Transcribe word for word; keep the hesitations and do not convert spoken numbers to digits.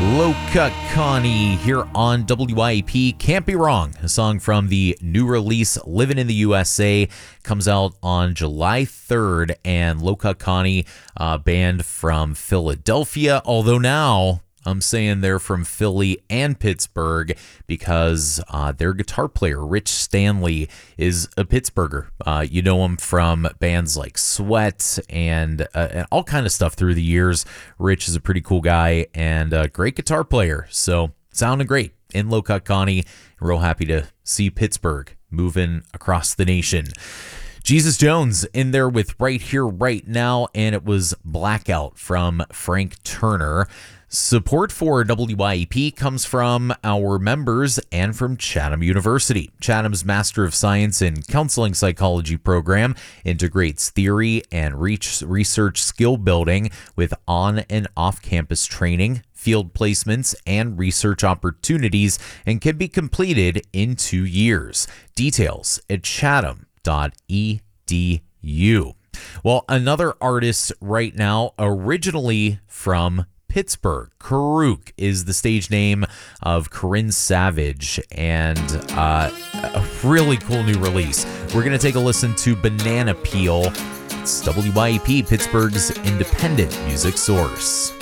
Loca Connie here on W I A P. Can't Be Wrong, a song from the new release Living in the U S A, comes out on July third, and Loca Connie, uh, band from Philadelphia, although now I'm saying they're from Philly and Pittsburgh because uh, their guitar player, Rich Stanley, is a Pittsburgher. Uh, you know him from bands like Sweat and, uh, and all kind of stuff through the years. Rich is a pretty cool guy and a great guitar player. So sounding great in Loca Connie. Real happy to see Pittsburgh moving across the nation. Jesus Jones in there with Right Here, Right Now, and it was Blackout from Frank Turner. Support for W I A P comes from our members and from Chatham University. Chatham's Master of Science in Counseling Psychology program integrates theory and research skill building with on- and off-campus training, field placements, and research opportunities, and can be completed in two years. Details at chatham dot e d u. Well, another artist right now, originally from Pittsburgh, Karuk is the stage name of Corinne Savage, and uh, a really cool new release. We're going to take a listen to Banana Peel. It's W I A P, Pittsburgh's independent music source.